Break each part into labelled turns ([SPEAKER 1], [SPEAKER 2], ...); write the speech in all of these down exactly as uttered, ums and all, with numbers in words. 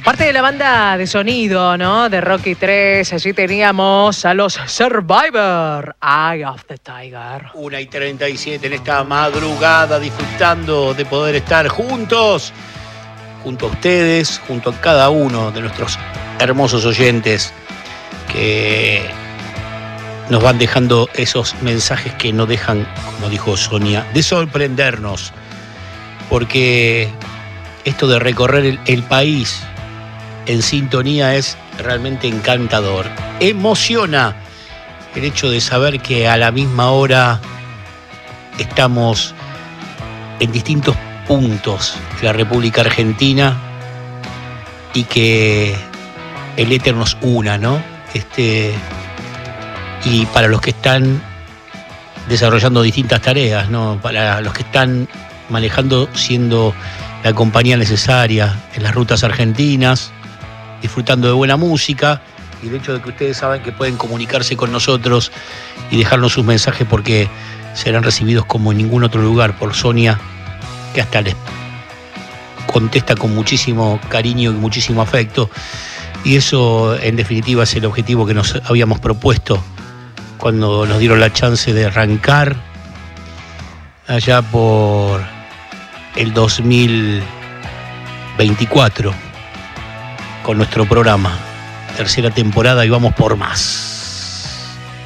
[SPEAKER 1] Parte de la banda de sonido, ¿no? De Rocky tres, allí teníamos a los Survivor, Eye of the Tiger.
[SPEAKER 2] una y treinta y siete en esta madrugada, disfrutando de poder estar juntos, junto a ustedes, junto a cada uno de nuestros hermosos oyentes que nos van dejando esos mensajes que no dejan, como dijo Sonia, de sorprendernos. Porque esto de recorrer el, el país en sintonía es realmente encantador. Emociona el hecho de saber que a la misma hora estamos en distintos puntos de la República Argentina y que el éter nos una, ¿no? Este, y para los que están desarrollando distintas tareas, ¿no? Para los que están manejando, siendo la compañía necesaria en las rutas argentinas, disfrutando de buena música, y el hecho de que ustedes saben que pueden comunicarse con nosotros y dejarnos sus mensajes porque serán recibidos como en ningún otro lugar por Sonia, que hasta les contesta con muchísimo cariño y muchísimo afecto, y eso en definitiva es el objetivo que nos habíamos propuesto cuando nos dieron la chance de arrancar allá por el dos mil veinticuatro con nuestro programa, tercera temporada, y vamos por más.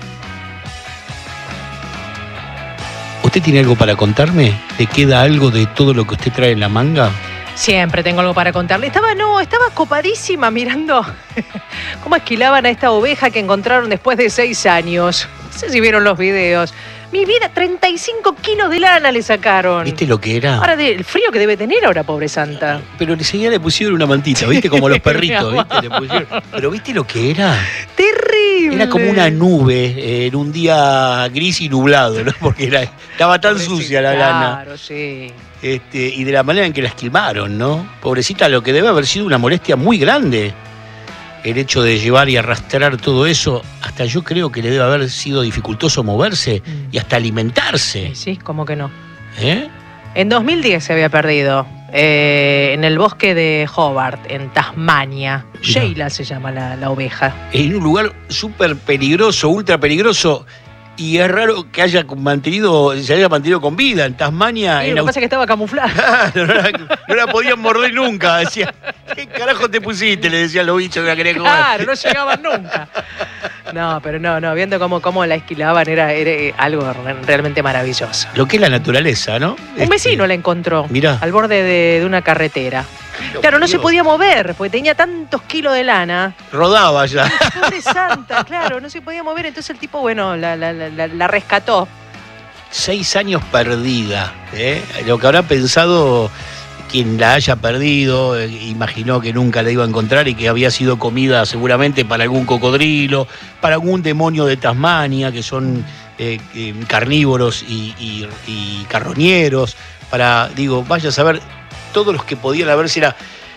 [SPEAKER 2] ¿Usted tiene algo para contarme? ¿Le queda algo de todo lo que usted trae en la manga?
[SPEAKER 1] Siempre tengo algo para contarle. Estaba, no, estaba copadísima mirando cómo esquilaban a esta oveja que encontraron después de seis años. No sé si vieron los videos. Mi vida, treinta y cinco kilos de lana le sacaron.
[SPEAKER 2] ¿Viste lo que era?
[SPEAKER 1] Ahora, el frío que debe tener ahora, pobre santa.
[SPEAKER 2] Pero enseguida le pusieron una mantita, ¿viste? Como los perritos, ¿viste? Le pusieron... Pero ¿viste lo que era?
[SPEAKER 1] Terrible.
[SPEAKER 2] Era como una nube eh, en un día gris y nublado, ¿no? Porque era, estaba tan
[SPEAKER 1] Pobrecita,
[SPEAKER 2] sucia la lana.
[SPEAKER 1] Claro, sí.
[SPEAKER 2] Este, y de la manera en que la esquilmaron, ¿no? Pobrecita, lo que debe haber sido una molestia muy grande. El hecho de llevar y arrastrar todo eso, hasta yo creo que le debe haber sido dificultoso moverse mm. y hasta alimentarse.
[SPEAKER 1] Sí, sí, ¿cómo que no?
[SPEAKER 2] ¿Eh?
[SPEAKER 1] En dos mil diez se había perdido, eh, en el bosque de Hobart, en Tasmania. Mira. Sheila se llama la, la oveja.
[SPEAKER 2] En un lugar súper peligroso, ultra peligroso. Y es raro que haya mantenido, se haya mantenido con vida en Tasmania.
[SPEAKER 1] Sí,
[SPEAKER 2] en
[SPEAKER 1] lo que pasa es que estaba camuflada.
[SPEAKER 2] no, la, no la podían morder nunca. Decía, ¿qué carajo te pusiste? Le decían los bichos que la querían comer.
[SPEAKER 1] Claro, no llegaban nunca. No, pero no, no, viendo cómo, cómo la esquilaban era, era algo realmente maravilloso.
[SPEAKER 2] Lo que es la naturaleza, ¿no?
[SPEAKER 1] Un vecino este, la encontró.
[SPEAKER 2] Mirá.
[SPEAKER 1] Al borde de, de una carretera. Claro, no se podía mover, porque tenía tantos kilos de lana.
[SPEAKER 2] Rodaba ya.
[SPEAKER 1] Pobre santa, claro, no se podía mover. Entonces el tipo, bueno, la, la, la, la rescató.
[SPEAKER 2] Seis años perdida, ¿eh? Lo que habrá pensado quien la haya perdido, eh, imaginó que nunca la iba a encontrar y que había sido comida seguramente para algún cocodrilo, para algún demonio de Tasmania, que son eh, eh, carnívoros y, y, y carroñeros, para, digo, vaya a saber... todos los que podían haberse. Era...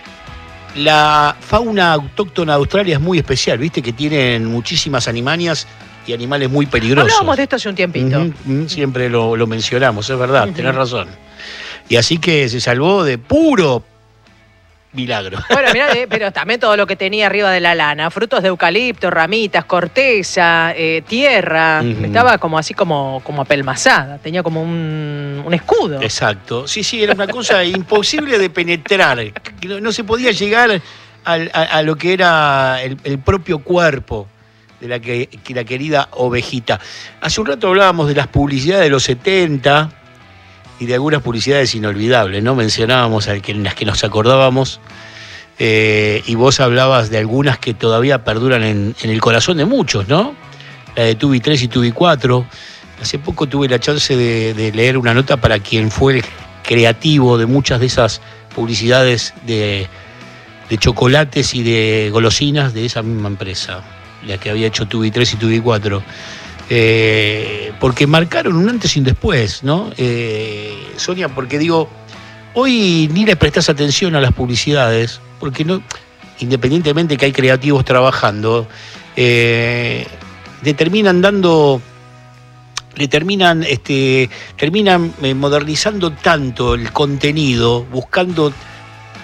[SPEAKER 2] La fauna autóctona de Australia es muy especial, viste que tienen muchísimas animanias y animales muy peligrosos.
[SPEAKER 1] Hablábamos de esto hace un tiempito.
[SPEAKER 2] Uh-huh, uh-huh, siempre lo, lo mencionamos, es verdad, uh-huh. Tenés razón. Y así que se salvó de puro milagro.
[SPEAKER 1] Bueno, mirá, eh, pero también todo lo que tenía arriba de la lana, frutos de eucalipto, ramitas, corteza, eh, tierra, uh-huh. Estaba como así como, como apelmazada, tenía como un, un escudo.
[SPEAKER 2] Exacto, sí, sí, era una cosa imposible de penetrar, no, no se podía llegar al, a, a lo que era el, el propio cuerpo de la, que, que la querida ovejita. Hace un rato hablábamos de las publicidades de los setenta, y de algunas publicidades inolvidables, ¿no? Mencionábamos a que, en las que nos acordábamos, eh, y vos hablabas de algunas que todavía perduran en, en el corazón de muchos, ¿no? La de Tubi tres y Tubi cuatro. Hace poco tuve la chance de, de leer una nota para quien fue el creativo de muchas de esas publicidades de, de chocolates y de golosinas de esa misma empresa, la que había hecho Tubi tres y Tubi cuatro. Eh, porque marcaron un antes y un después, ¿no? Eh, Sonia, porque digo, hoy ni le prestás atención a las publicidades, porque no, independientemente que hay creativos trabajando, eh, le terminan dando, le terminan, este, terminan modernizando tanto el contenido, buscando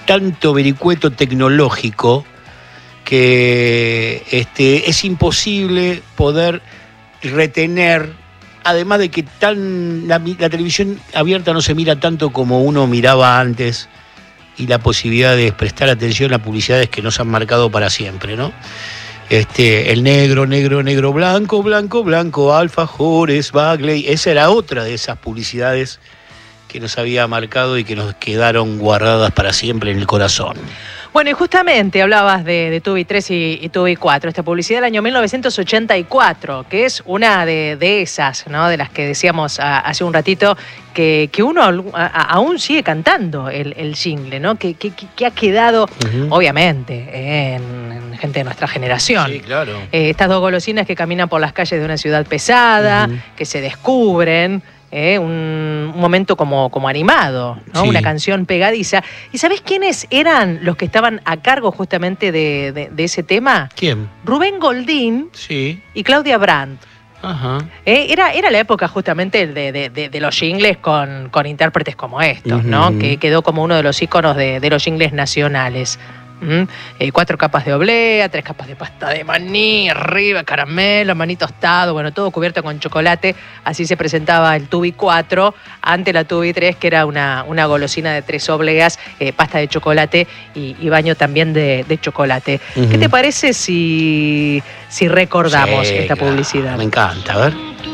[SPEAKER 2] tanto vericueto tecnológico que este, es imposible poder retener, además de que tan la, la televisión abierta no se mira tanto como uno miraba antes, y la posibilidad de prestar atención a publicidades que nos han marcado para siempre, ¿no? Este, el negro, negro, negro, blanco, blanco, blanco, alfajores, Bagley, esa era otra de esas publicidades que nos había marcado y que nos quedaron guardadas para siempre en el corazón.
[SPEAKER 1] Bueno, y justamente hablabas de, de Tubi tres y, y Tubi cuatro, esta publicidad del año mil novecientos ochenta y cuatro, que es una de, de esas, ¿no? De las que decíamos a, hace un ratito, que, que uno a, a, aún sigue cantando el, el jingle, ¿no? Que, que, que ha quedado, uh-huh. obviamente, en, en gente de nuestra generación.
[SPEAKER 2] Sí, claro.
[SPEAKER 1] Eh, estas dos golosinas que caminan por las calles de una ciudad pesada, uh-huh. que se descubren. Eh, un, un momento como, como animado, ¿no? Sí. Una canción pegadiza. ¿Y sabés quiénes eran los que estaban a cargo justamente de, de, de ese tema?
[SPEAKER 2] ¿Quién?
[SPEAKER 1] Rubén Goldín
[SPEAKER 2] sí.
[SPEAKER 1] y Claudia Brandt.
[SPEAKER 2] Ajá.
[SPEAKER 1] Eh, era, era la época justamente de, de, de, de los jingles con, con intérpretes como estos, uh-huh. ¿no? Que quedó como uno de los íconos de, de los jingles nacionales. ¿Mm? Eh, cuatro capas de oblea, tres capas de pasta de maní, arriba caramelo, maní tostado, bueno, todo cubierto con chocolate. Así se presentaba el Tubi cuatro ante la Tubi tres, que era una, una golosina de tres obleas, eh, pasta de chocolate y, y baño también de, de chocolate. Uh-huh. ¿Qué te parece si, si recordamos sí, esta
[SPEAKER 2] claro,
[SPEAKER 1] publicidad?
[SPEAKER 2] Me encanta, a ver.